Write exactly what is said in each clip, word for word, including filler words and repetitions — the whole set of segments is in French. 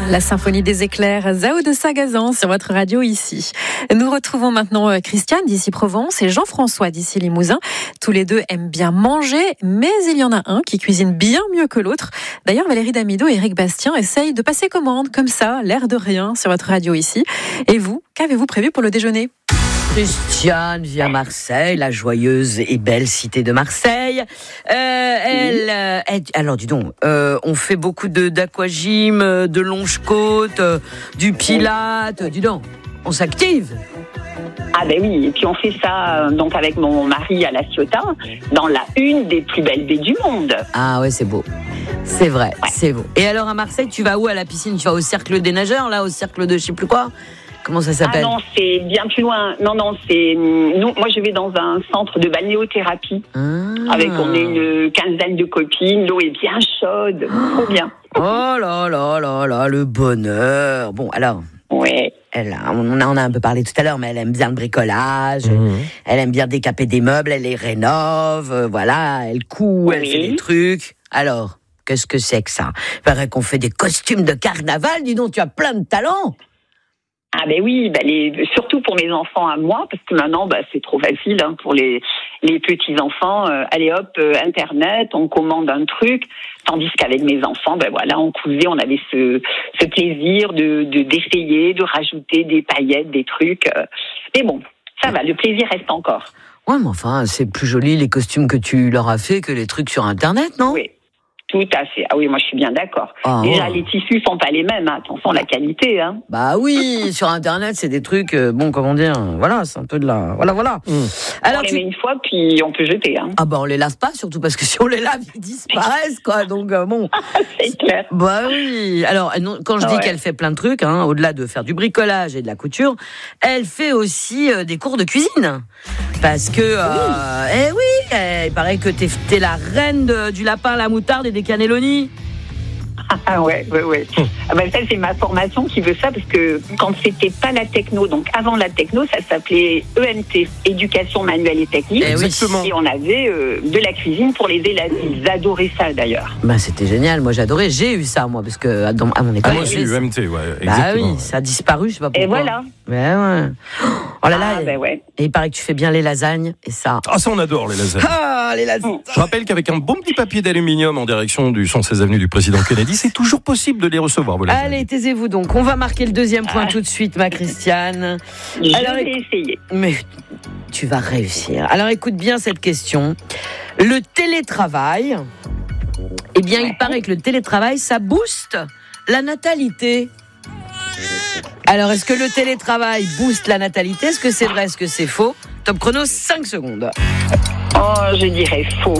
La symphonie des éclairs, Zao de Sagazan sur votre radio ici. Nous retrouvons maintenant Christiane d'ici Provence et Jean-François d'ici Limousin. Tous les deux aiment bien manger, mais il y en a un qui cuisine bien mieux que l'autre. D'ailleurs, Valérie Damido et Éric Bastien essayent de passer commande comme ça, l'air de rien, sur votre radio ici. Et vous, qu'avez-vous prévu pour le déjeuner ? Christiane vit à Marseille, la joyeuse et belle cité de Marseille. Euh, elle, euh, elle, alors dis donc, euh, on fait beaucoup de d'aquagym, de longe-côte, euh, du pilate. Dis donc, on s'active. Ah ben oui, et puis on fait ça donc avec mon mari à La Ciotat, dans la une des plus belles baies du monde. Ah ouais, c'est beau. C'est vrai, ouais. C'est beau. Et alors à Marseille, tu vas où à la piscine ? Tu vas au cercle des nageurs, là, au cercle de je sais plus quoi ? Comment ça s'appelle ? Ah non, c'est bien plus loin. Non, non, c'est... Nous, moi, je vais dans un centre de balnéothérapie. Ah. Avec, on est une quinzaine de copines. L'eau est bien chaude. Oh. Trop bien. Oh là là là là, le bonheur. Bon, alors... Ouais. Elle a, on, a, on a un peu parlé tout à l'heure, mais elle aime bien le bricolage. Mmh. Elle aime bien décaper des meubles. Elle les rénove. Euh, voilà, elle coud, oui. Elle fait des trucs. Alors, qu'est-ce que c'est que ça ? Il paraît qu'on fait des costumes de carnaval. Dis donc, tu as plein de talent. Ah ben oui, ben les, surtout pour mes enfants à moi, parce que maintenant ben, c'est trop facile hein, pour les, les petits-enfants. Euh, allez hop, euh, Internet, on commande un truc, tandis qu'avec mes enfants, ben voilà, on cousait, on avait ce, ce plaisir de, de, d'essayer, de rajouter des paillettes, des trucs. Euh, mais bon, ça va, le plaisir reste encore. Ouais, mais enfin, c'est plus joli les costumes que tu leur as fait que les trucs sur Internet, non ? Oui. Tout à fait. Ah oui, moi je suis bien d'accord. Ah, Déjà, ouais. Les tissus sont pas les mêmes. Hein. Attention, la qualité. Hein. Bah oui, sur Internet, c'est des trucs, euh, bon, comment dire, voilà, c'est un peu de la... Voilà, voilà. Mmh. Alors, on les tu... met une fois, puis on peut jeter. Hein. Ah bah on les lave pas, surtout parce que si on les lave, ils disparaissent, quoi. Donc euh, bon... C'est clair. Bah oui. Alors, quand je dis ouais. qu'elle fait plein de trucs, hein, au-delà de faire du bricolage et de la couture, elle fait aussi euh, des cours de cuisine. Parce que, euh, oui. eh oui, eh, il paraît que t'es, t'es la reine de, du lapin à la moutarde et des cannelloni. Ah ouais, ouais, ouais. Ah ben ça, c'est ma formation qui veut ça, parce que quand c'était pas la techno, donc avant la techno, ça s'appelait E M T, Éducation Manuelle et Technique. Eh oui. Et on avait euh, de la cuisine pour les élèves. Ils adoraient ça, d'ailleurs. Bah, c'était génial. Moi, j'adorais. J'ai eu ça, moi, parce que dans, à mon école. Ah, moi aussi, E M T, ouais. Bah oui, ça a disparu, je sais pas pourquoi. Et voilà. Ouais, ouais. Oh là là. Ah, ben ouais. Et il paraît que tu fais bien les lasagnes, et ça. Ah, ça, on adore les lasagnes. Ah, les lasagnes. Je rappelle qu'avec un bon petit papier d'aluminium en direction du cent seize avenue du Président Kennedy, c'est toujours possible de les recevoir. Vos lasagnes. Allez, taisez-vous donc. On va marquer le deuxième point ah. tout de suite, ma Christiane. Je Alors, vais essayer. Mais tu vas réussir. Alors, écoute bien cette question. Le télétravail, eh bien, ouais. il paraît que le télétravail, ça booste la natalité. Alors, est-ce que le télétravail booste la natalité ? Est-ce que c'est vrai ? Est-ce que c'est faux ? Top chrono, cinq secondes. Oh, je dirais faux.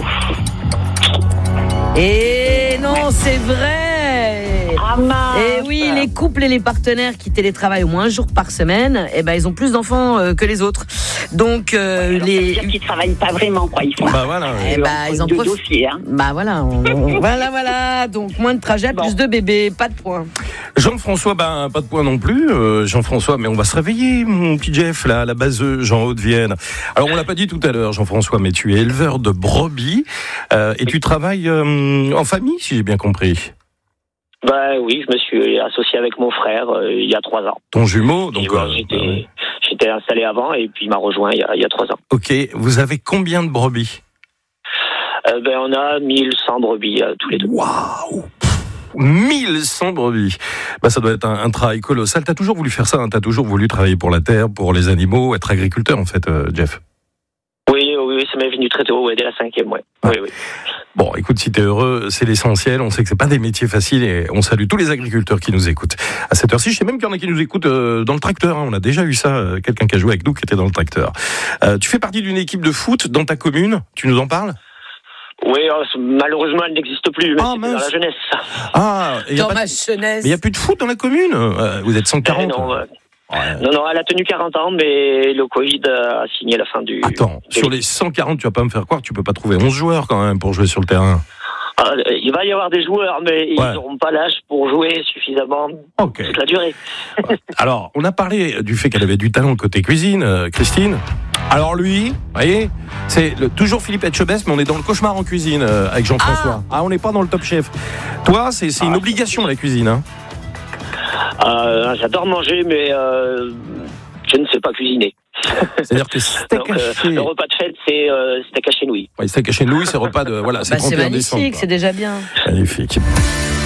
Et non, c'est vrai. Ah mince. Et oui, les couples et les partenaires qui télétravaillent au moins un jour par semaine, eh ben, ils ont plus d'enfants euh, que les autres. Donc, euh, ouais, alors les... ça veut dire qu'ils travaillent pas vraiment, quoi. Ils font bah voilà. Eh ben, ils en profitent. Dossiers, hein. Bah voilà, on, on, voilà, voilà. Donc, moins de trajets, bon. Plus de bébés, pas de points. Jean-François, ben, pas de points non plus. Euh, Jean-François, mais on va se réveiller, mon petit Jeff, là, à la base Jean Haute-Vienne. Alors, on l'a pas dit tout à l'heure, Jean-François, mais tu es éleveur de brebis euh, et tu travailles euh, en famille, si j'ai bien compris. Bah oui, je me suis associé avec mon frère euh, il y a trois ans. Ton jumeau, donc. Ouais, euh, j'étais, euh... j'étais installé avant et puis il m'a rejoint il y a, il y a trois ans. Ok, vous avez combien de brebis ? euh, Ben on a mille cent brebis euh, tous les deux. Waouh ! mille cent brebis. Bah, ça doit être un, un travail colossal. T'as toujours voulu faire ça, hein ? T'as toujours voulu travailler pour la terre, pour les animaux, être agriculteur en fait, euh, Jeff. Oui, oui, ça m'est venu très tôt, ouais, dès la cinquième, ouais. Ah. Oui, oui. Bon, écoute, si t'es heureux, c'est l'essentiel. On sait que c'est pas des métiers faciles et on salue tous les agriculteurs qui nous écoutent. À cette heure-ci, je sais même qu'il y en a qui nous écoutent euh, dans le tracteur. Hein. On a déjà eu ça, euh, quelqu'un qui a joué avec nous qui était dans le tracteur. Euh, tu fais partie d'une équipe de foot dans ta commune. Tu nous en parles ? Oui, oh, malheureusement, elle n'existe plus, mais ah, c'était dans la jeunesse. Ah, y a dans ma de... jeunesse. Mais il n'y a plus de foot dans la commune. Euh, vous êtes cent quarante. Eh non, euh... Ouais. Non, non, elle a tenu quarante ans, mais le Covid a signé la fin du... Attends, sur les cent quarante, tu vas pas me faire croire que tu peux pas trouver onze joueurs quand même pour jouer sur le terrain. Ah, il va y avoir des joueurs, mais ils n'auront ouais. pas l'âge pour jouer suffisamment okay. toute la durée. Alors, on a parlé du fait qu'elle avait du talent côté cuisine, euh, Christine. Alors lui, vous voyez, c'est le, toujours Philippe Etchebest, mais on est dans le cauchemar en cuisine euh, avec Jean-François. Ah, ah on n'est pas dans le Top Chef. Toi, c'est, c'est une obligation la cuisine, hein. euh, J'adore manger, mais euh, je ne sais pas cuisiner. C'est-à-dire que steak Donc, euh, haché... Le repas de fête, c'est euh, steak haché nouilles. Oui, steak haché nouilles, c'est repas de... Voilà, c'est Bah, c'est trente et un décembre. magnifique, c'est déjà bien. Magnifique.